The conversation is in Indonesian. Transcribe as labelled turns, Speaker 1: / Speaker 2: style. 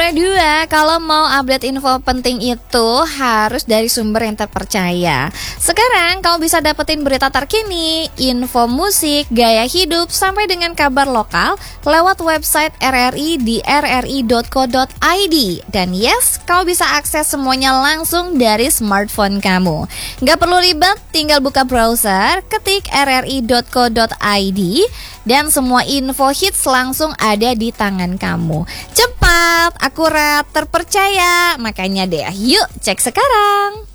Speaker 1: Nomor 2, kalau mau update info penting itu harus dari sumber yang terpercaya. Sekarang kamu bisa dapetin berita terkini, info musik, gaya hidup, sampai dengan kabar lokal lewat website RRI di rri.co.id. Dan yes, kamu bisa akses semuanya langsung dari smartphone kamu. Gak perlu ribet, tinggal buka browser, ketik rri.co.id, dan semua info hits langsung ada di tangan kamu. Cepat, akurat, terpercaya. Makanya deh, yuk cek sekarang.